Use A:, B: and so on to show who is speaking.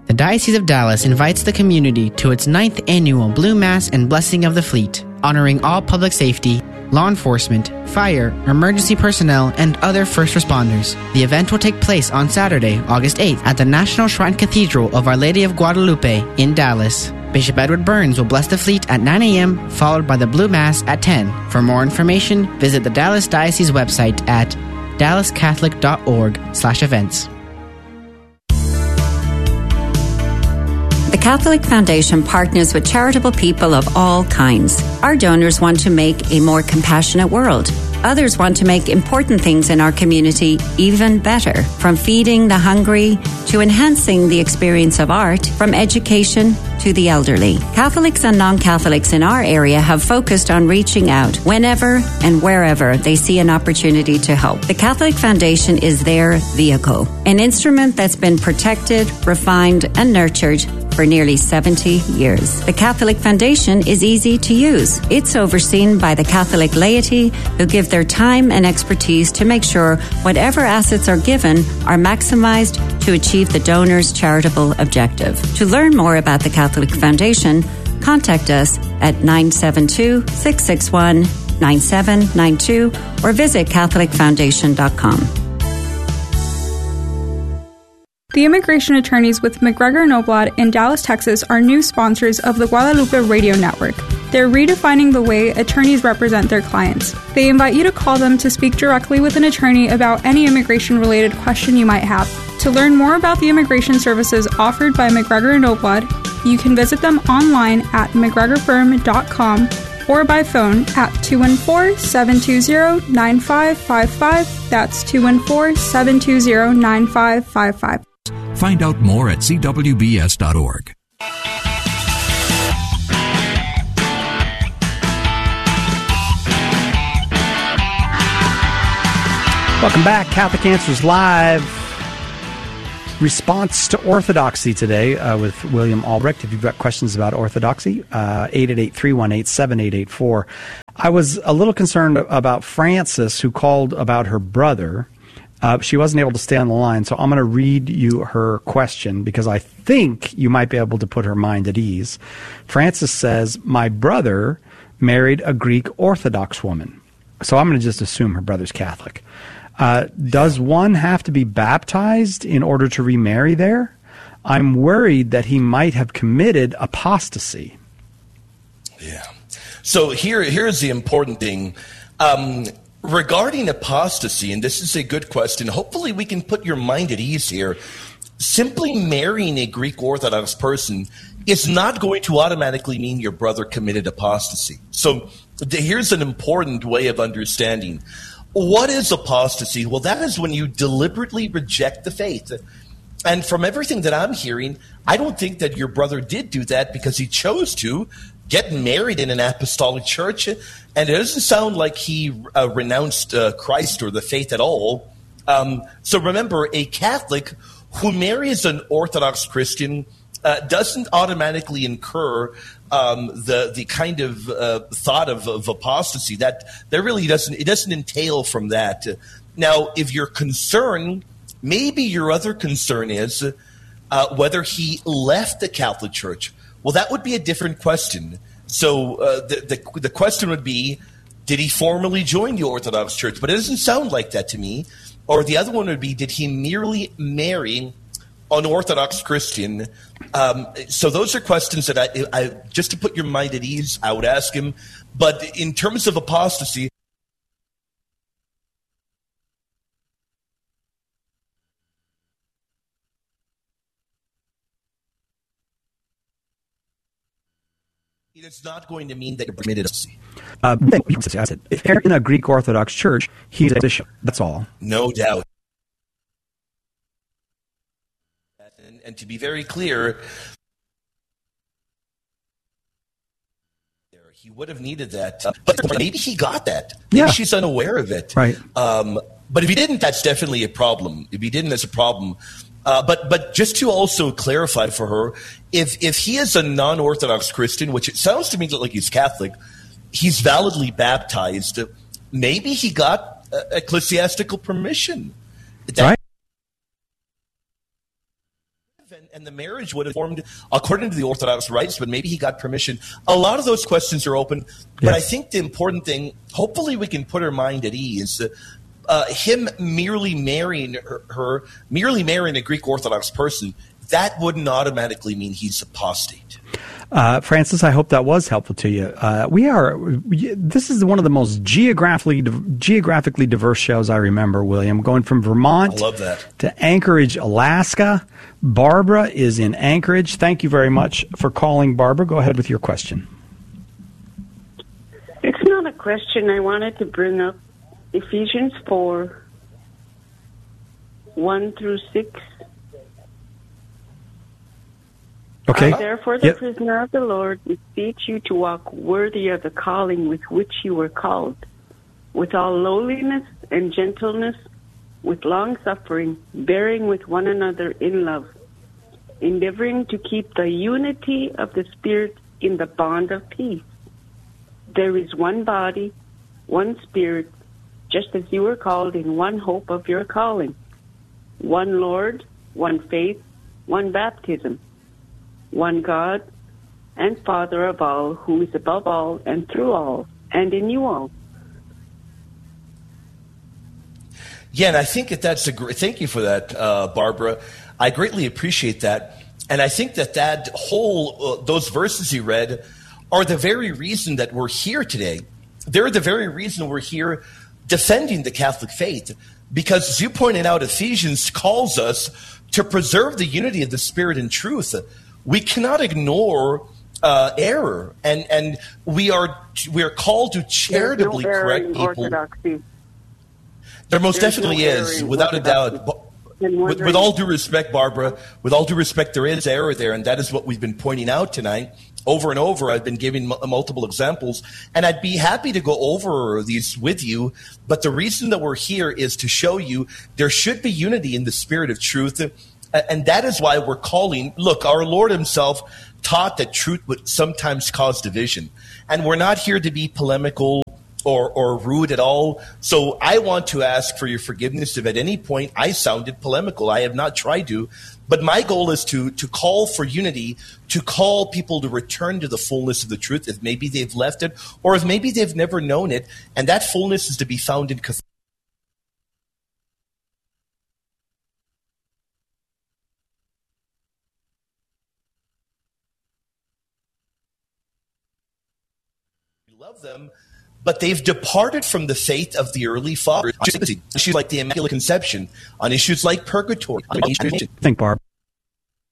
A: The Diocese of Dallas invites the community to its 9th annual Blue Mass and Blessing of the Fleet, honoring all public safety, law enforcement, fire, emergency personnel, and other first responders. The event will take place on Saturday, August 8th at the National Shrine Cathedral of Our Lady of Guadalupe in Dallas. Bishop Edward Burns will bless the fleet at 9 a.m., followed by the Blue Mass at 10. For more information, visit the Dallas Diocese website at dallascatholic.org/events.
B: The Catholic Foundation partners with charitable people of all kinds. Our donors want to make a more compassionate world. Others want to make important things in our community even better, from feeding the hungry to enhancing the experience of art, from education to the elderly. Catholics and non-Catholics in our area have focused on reaching out whenever and wherever they see an opportunity to help. The Catholic Foundation is their vehicle, an instrument that's been protected, refined, and nurtured for nearly 70 years. The Catholic Foundation is easy to use. It's overseen by the Catholic laity who give their time and expertise to make sure whatever assets are given are maximized to achieve the donor's charitable objective. To learn more about the Catholic Foundation, contact us at 972-661-9792 or visit CatholicFoundation.com.
C: The immigration attorneys with McGregor & Noblad in Dallas, Texas are new sponsors of the Guadalupe Radio Network. They're redefining the way attorneys represent their clients. They invite you to call them to speak directly with an attorney about any immigration-related question you might have. To learn more about the immigration services offered by McGregor & Noblad, you can visit them online at mcgregorfirm.com or by phone at 214-720-9555. That's 214-720-9555.
D: Find out more at cwbs.org.
E: Welcome back. Catholic Answers Live. Response to Orthodoxy today with William Albrecht. If you've got questions about Orthodoxy, 888-318-7884. I was a little concerned about Frances, who called about her brother. She wasn't able to stay on the line, so I'm going to read you her question because I think you might be able to put her mind at ease. Frances says, my brother married a Greek Orthodox woman. So I'm going to just assume her brother's Catholic. Does one have to be baptized in order to remarry there? I'm worried that he might have committed apostasy.
F: Yeah. So here's the important thing. Regarding apostasy, and this is a good question, hopefully we can put your mind at ease here. Simply marrying a Greek Orthodox person is not going to automatically mean your brother committed apostasy. So here's an important way of understanding. What is apostasy? Well, that is when you deliberately reject the faith. And from everything that I'm hearing, I don't think that your brother did do that because he chose to get married in an apostolic church, and it doesn't sound like he renounced Christ or the faith at all. So remember, a Catholic who marries an Orthodox Christian doesn't automatically incur the kind of thought of apostasy. That really doesn't entail from that. Now, if your concern, maybe your other concern is whether he left the Catholic Church. Well, that would be a different question. So the question would be, did he formally join the Orthodox Church? But it doesn't sound like that to me. Or the other one would be, did he merely marry an Orthodox Christian? So those are questions that I just to put your mind at ease, I would ask him. But in terms of apostasy, it's not going to mean that you're committed.
E: If you're in a Greek Orthodox church, he's a bishop. That's all.
F: No doubt. And to be very clear, he would have needed that. But maybe he got that. Maybe she's unaware of it.
E: Right.
F: But if he didn't, that's definitely a problem. If he didn't, that's a problem. But just to also clarify for her, if he is a non-Orthodox Christian, which it sounds to me like he's Catholic, he's validly baptized, maybe he got ecclesiastical permission.
E: Right.
F: And the marriage would have formed according to the Orthodox rites, but maybe he got permission. A lot of those questions are open, but I think the important thing, hopefully we can put our mind at ease. Him merely marrying merely marrying a Greek Orthodox person, that wouldn't automatically mean he's apostate.
E: Francis, I hope that was helpful to you. This is one of the most geographically diverse shows I remember, William. Going from Vermont to Anchorage, Alaska. Barbara is in Anchorage. Thank you very much for calling, Barbara. Go ahead with your question.
G: It's not a question. I wanted to bring up Ephesians 4, 1 through 6.
E: Okay.
G: Therefore, the prisoner of the Lord beseech you to walk worthy of the calling with which you were called, with all lowliness and gentleness, with long-suffering, bearing with one another in love, endeavoring to keep the unity of the Spirit in the bond of peace. There is one body, one Spirit, just as you were called in one hope of your calling, one Lord, one faith, one baptism, one God and Father of all, who is above all and through all and in you all.
F: Yeah, and I think that's a great. Thank you for that, Barbara. I greatly appreciate that, and I think that whole those verses you read are the very reason that we're here today. They're the very reason we're here defending the Catholic faith, because as you pointed out, Ephesians calls us to preserve the unity of the Spirit and truth. We cannot ignore error, and we are called to charitably correct people.
G: Orthodoxy.
F: There most definitely is, without a doubt. With all due respect, Barbara, with all due respect, there is error there, and that is what we've been pointing out tonight. Over and over, I've been giving multiple examples, and I'd be happy to go over these with you, but the reason that we're here is to show you there should be unity in the Spirit of truth, and that is why we're calling. Look, our Lord himself taught that truth would sometimes cause division, and we're not here to be polemical or rude at all. So I want to ask for your forgiveness if at any point I sounded polemical. I have not tried to, but my goal is to call for unity, to call people to return to the fullness of the truth if maybe they've left it or if maybe they've never known it, and that fullness is to be found in Catholicism. Love them, but they've departed from the faith of the early fathers on issues like the Immaculate Conception, on issues like purgatory.
E: I think, Barb.